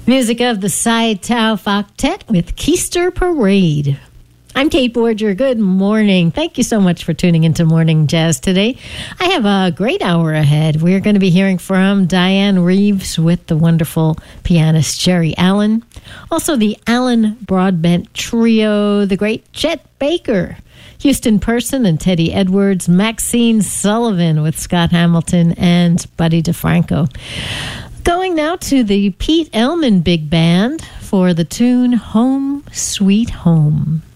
Music of the Cy Tao Octet with Keister Parade. I'm Kate Borger. Good morning. Thank you so much for tuning into Morning Jazz today. I have a great hour ahead. We're going to be hearing from Diane Reeves with the wonderful pianist Jerry Allen. Also the Allen Broadbent Trio, the great Chet Baker, Houston Person and Teddy Edwards, Maxine Sullivan with Scott Hamilton and Buddy DeFranco. Going now to the Pete Elman Big Band for the tune Home Sweet Home.